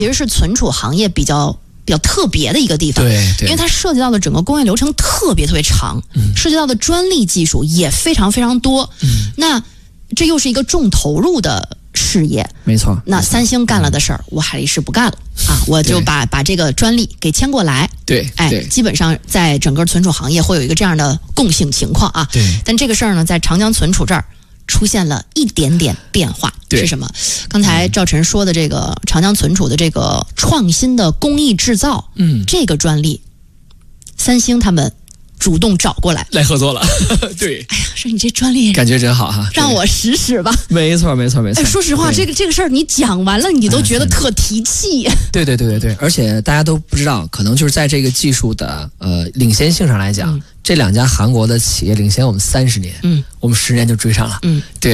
其实是存储行业比较特别的一个地方， 对， 因为它涉及到的整个工业流程特别长，涉及到的专利技术也非常多。那这又是一个重投入的事业， 没错。 那三星干了的事儿，我海力士不干了啊，我就把这个专利给签过来。 对， 基本上在整个存储行业会有一个这样的共性情况啊。 对， 但这个事儿呢，在长江存储这儿出现了一点点变化，是什么？刚才赵晨说的这个长江存储的这个创新的工艺制造，这个专利，三星他们主动找过来合作了。对， 哎呀，说你这专利感觉真好哈， 让我试吧。 没错。 哎，说实话，这个事儿你讲完了，你都觉得特提气。 对，而且大家都不知道，可能就是在这个技术的领先性上来讲，这两家韩国的企业领先我们30年，我们10年就追上了。对。